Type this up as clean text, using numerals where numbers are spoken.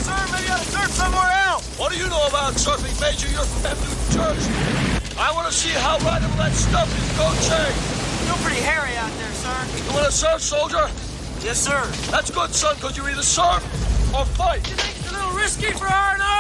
sir. Maybe you ought to surf somewhere else. What do you know about surfing, Major? You're from New Jersey. I want to see how rideable that stuff is, Coach. Still pretty hairy out there, sir. You want to surf, soldier? Yes, sir. That's good, son, because you either surf or fight. You think it's a little risky for R&R?